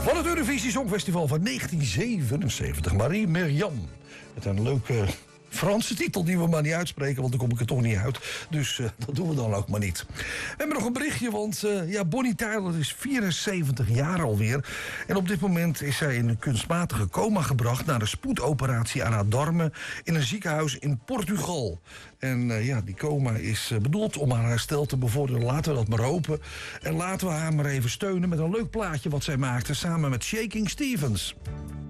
Van het Eurovisie Songfestival van 1977. Marie Merjam. Met een leuke Franse titel die we maar niet uitspreken, want dan kom ik er toch niet uit. Dus dat doen we dan ook maar niet. We hebben nog een berichtje, want Bonnie Tyler is 74 jaar alweer. En op dit moment is zij in een kunstmatige coma gebracht na de spoedoperatie aan haar darmen in een ziekenhuis in Portugal. En die coma is bedoeld om haar herstel te bevorderen. Laten we dat maar hopen. En laten we haar maar even steunen met een leuk plaatje wat zij maakte samen met Shaking Stevens.